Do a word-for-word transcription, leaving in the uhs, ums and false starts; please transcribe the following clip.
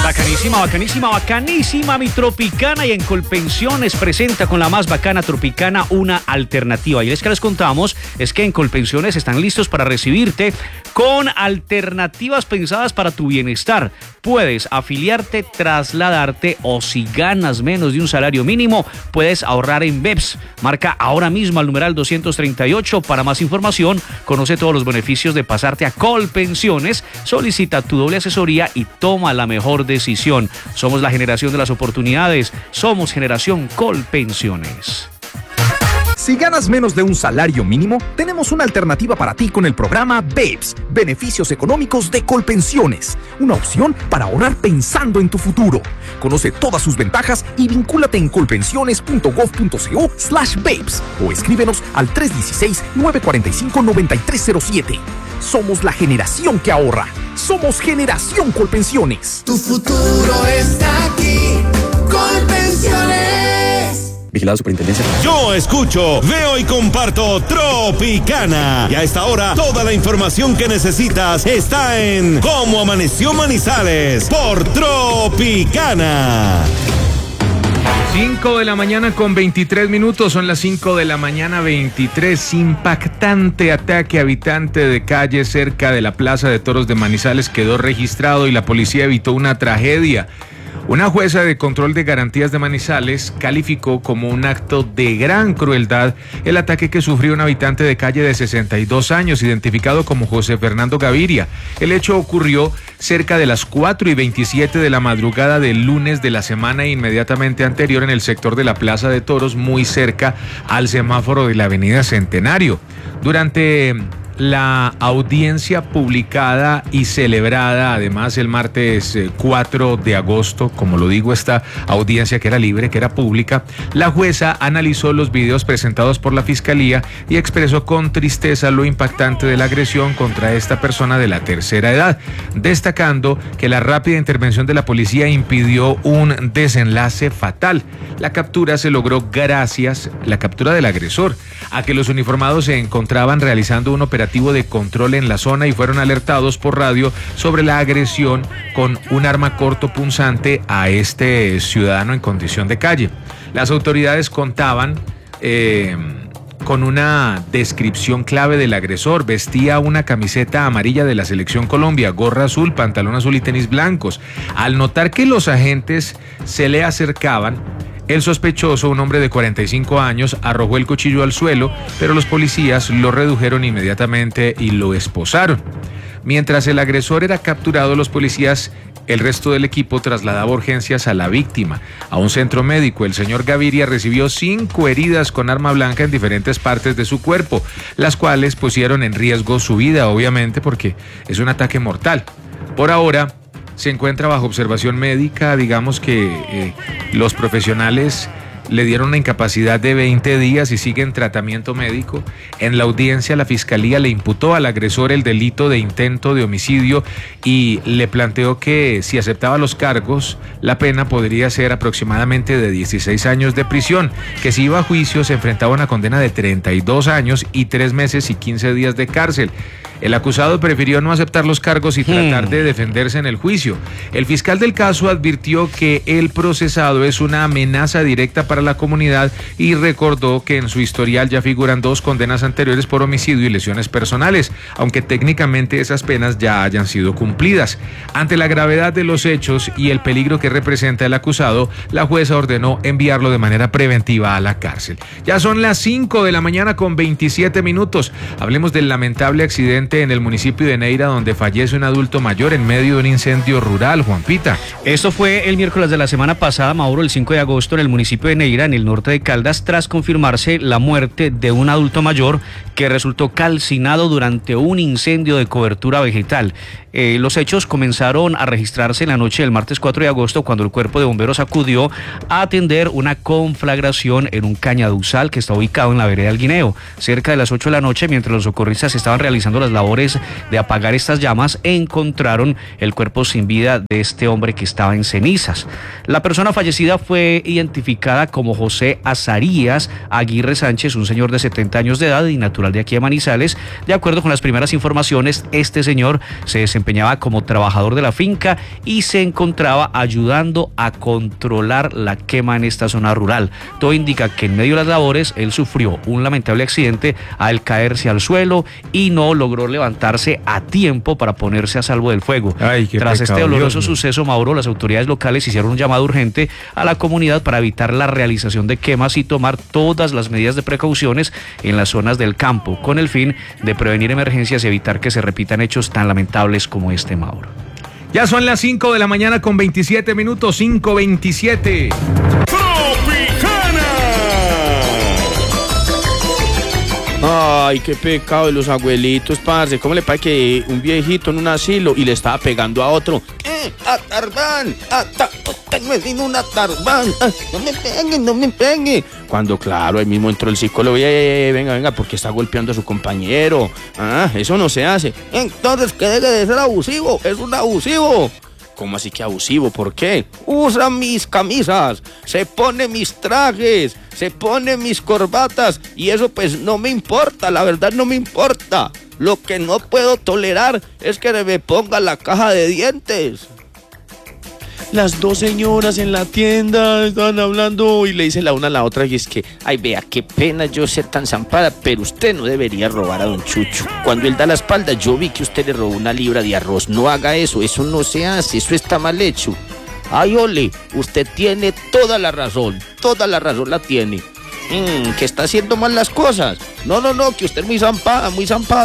Bacanísima, bacanísima, bacanísima mi Tropicana, y en Colpensiones presenta con la más bacana Tropicana una alternativa. Y es que les contamos es que en Colpensiones están listos para recibirte con alternativas pensadas para tu bienestar. Puedes afiliarte, trasladarte, o si ganas menos de un salario mínimo, puedes ahorrar en B E P S. Marca ahora mismo al numeral doscientos treinta y ocho para más información. Conoce todos los beneficios de pasarte a Colpensiones. Solicita tu doble asesoría y toma la mejor decisión. Somos la generación de las oportunidades. Somos Generación Colpensiones. Si ganas menos de un salario mínimo, tenemos una alternativa para ti con el programa B E P S, Beneficios Económicos de Colpensiones. Una opción para ahorrar pensando en tu futuro. Conoce todas sus ventajas y vincúlate en colpensiones.gov.co slash B E P S o escríbenos al tres uno seis, nueve cuatro cinco, nueve tres cero siete. Somos la generación que ahorra. Somos Generación Colpensiones. Tu futuro está aquí. Colpensiones. Vigilado Superintendencia. Yo escucho, veo y comparto Tropicana. Y a esta hora, toda la información que necesitas está en Cómo Amaneció Manizales por Tropicana. cinco de la mañana con veintitrés minutos, son las cinco de la mañana veintitrés. Impactante ataque a habitante de calle cerca de la Plaza de Toros de Manizales quedó registrado y la policía evitó una tragedia. Una jueza de control de garantías de Manizales calificó como un acto de gran crueldad el ataque que sufrió un habitante de calle de sesenta y dos años, identificado como José Fernando Gaviria. El hecho ocurrió cerca de las cuatro y veintisiete de la madrugada del lunes de la semana inmediatamente anterior en el sector de la Plaza de Toros, muy cerca al semáforo de la Avenida Centenario. Durante la audiencia publicada y celebrada además el martes cuatro de agosto, como lo digo, esta audiencia que era libre, que era pública, la jueza analizó los videos presentados por la Fiscalía y expresó con tristeza lo impactante de la agresión contra esta persona de la tercera edad, destacando que la rápida intervención de la policía impidió un desenlace fatal. La captura se logró gracias, la captura del agresor, a que los uniformados se encontraban realizando un operativo de control en la zona y fueron alertados por radio sobre la agresión con un arma corto punzante a este ciudadano en condición de calle. Las autoridades contaban eh, con una descripción clave del agresor. Vestía una camiseta amarilla de la Selección Colombia, gorra azul, pantalón azul y tenis blancos. Al notar que los agentes se le acercaban, el sospechoso, un hombre de cuarenta y cinco años, arrojó el cuchillo al suelo, pero los policías lo redujeron inmediatamente y lo esposaron. Mientras el agresor era capturado, los policías, el resto del equipo, trasladaba urgencias a la víctima a un centro médico. El señor Gaviria recibió cinco heridas con arma blanca en diferentes partes de su cuerpo, las cuales pusieron en riesgo su vida, obviamente, porque es un ataque mortal. Por ahora se encuentra bajo observación médica. Digamos que eh, los profesionales le dieron una incapacidad de veinte días y sigue en tratamiento médico. En la audiencia, la Fiscalía le imputó al agresor el delito de intento de homicidio y le planteó que si aceptaba los cargos, la pena podría ser aproximadamente de dieciséis años de prisión, que si iba a juicio se enfrentaba a una condena de treinta y dos años y tres meses y quince días de cárcel. El acusado prefirió no aceptar los cargos y tratar hmm. de defenderse en el juicio. El fiscal del caso advirtió que el procesado es una amenaza directa para la comunidad y recordó que en su historial ya figuran dos condenas anteriores por homicidio y lesiones personales, aunque técnicamente esas penas ya hayan sido cumplidas. Ante la gravedad de los hechos y el peligro que representa el acusado, la jueza ordenó enviarlo de manera preventiva a la cárcel. Ya son las cinco de la mañana con veintisiete minutos. Hablemos del lamentable accidente en el municipio de Neira, donde fallece un adulto mayor en medio de un incendio rural. Juanpita. Esto fue el miércoles de la semana pasada, Mauro, el cinco de agosto, en el municipio de Neira, en el norte de Caldas, tras confirmarse la muerte de un adulto mayor que resultó calcinado durante un incendio de cobertura vegetal. Eh, los hechos comenzaron a registrarse en la noche del martes cuatro de agosto, cuando el cuerpo de bomberos acudió a atender una conflagración en un cañaduzal que está ubicado en la vereda del Guineo. Cerca de las ocho de la noche, mientras los socorristas estaban realizando las labores de apagar estas llamas, encontraron el cuerpo sin vida de este hombre que estaba en cenizas. La persona fallecida fue identificada como como José Azarías Aguirre Sánchez, un señor de setenta años de edad y natural de aquí a Manizales. De acuerdo con las primeras informaciones, este señor se desempeñaba como trabajador de la finca y se encontraba ayudando a controlar la quema en esta zona rural. Todo indica que en medio de las labores él sufrió un lamentable accidente al caerse al suelo y no logró levantarse a tiempo para ponerse a salvo del fuego. Ay, qué Tras pecado, este doloroso Dios mío. suceso, Mauro, las autoridades locales hicieron un llamado urgente a la comunidad para evitar la realización de quemas y tomar todas las medidas de precauciones en las zonas del campo, con el fin de prevenir emergencias y evitar que se repitan hechos tan lamentables como este, Mauro. Ya son las cinco de la mañana con veintisiete minutos, cinco veintisiete. Ay, qué pecado de los abuelitos, parce. ¿Cómo le parece que un viejito en un asilo y le estaba pegando a otro? ¡Eh, Atarbán! ¡Ata! ¡Usted no es sino un Atarbán! Ah, ¡no me pegue, no me pegue! Cuando, claro, ahí mismo entró el psicólogo y, eh, venga, venga, porque está golpeando a su compañero. Ah, eso no se hace. Entonces, que deje de ser abusivo. Es un abusivo. ¿Cómo así que abusivo? ¿Por qué? Usa mis camisas, se pone mis trajes, se pone mis corbatas y eso pues no me importa, la verdad no me importa. Lo que no puedo tolerar es que me ponga la caja de dientes. Las dos señoras en la tienda están hablando y le dice la una a la otra y es que, ay, vea, qué pena yo ser tan zampada, pero usted no debería robar a don Chucho. Cuando él da la espalda, yo vi que usted le robó una libra de arroz. No haga eso, eso no se hace, eso está mal hecho. Ay, ole, usted tiene toda la razón, toda la razón la tiene. Mm, que está haciendo mal las cosas. No, no, no, que usted es muy zampada, muy zampada.